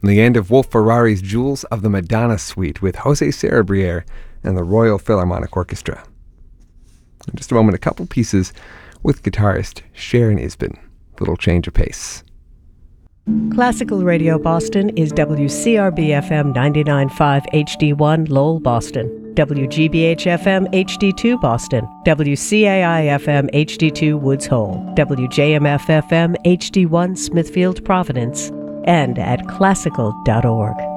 And the end of Wolf Ferrari's Jewels of the Madonna Suite with Jose Cerebriere and the Royal Philharmonic Orchestra. In just a moment, a couple pieces with guitarist Sharon Isbin. Little change of pace. Classical Radio Boston is WCRB-FM 99.5 HD1 Lowell, Boston, WGBH-FM HD2 Boston, WCAI-FM HD2 Woods Hole, WJMF-FM HD1 Smithfield, Providence, and at classical.org.